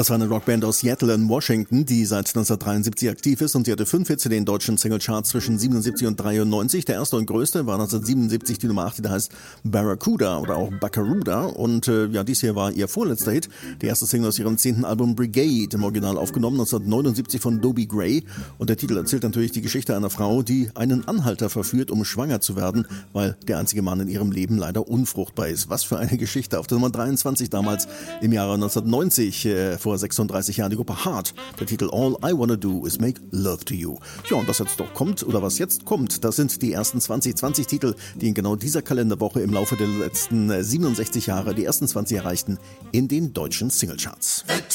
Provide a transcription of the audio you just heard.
Das war eine Rockband aus Seattle in Washington, die seit 1973 aktiv ist und sie hatte 5 Hits in den deutschen Singlecharts zwischen 77 und 93. Der erste und größte war 1977 die Nummer 8, die da heißt Barracuda oder auch Baccaruda und dies hier war ihr vorletzter Hit. Die erste Single aus ihrem 10. Album Brigade, im Original aufgenommen 1979 von Dobie Gray und der Titel erzählt natürlich die Geschichte einer Frau, die einen Anhalter verführt, um schwanger zu werden, weil der einzige Mann in ihrem Leben leider unfruchtbar ist. Was für eine Geschichte. Auf der Nummer 23 damals im Jahre 1990, vor 36 Jahren, die Gruppe Heart. Der Titel All I Wanna Do Is Make Love to You. Ja, und was jetzt doch kommt, oder was jetzt kommt, das sind die ersten 2020 Titel, die in genau dieser Kalenderwoche im Laufe der letzten 67 Jahre die ersten 20 erreichten in den deutschen Singlecharts.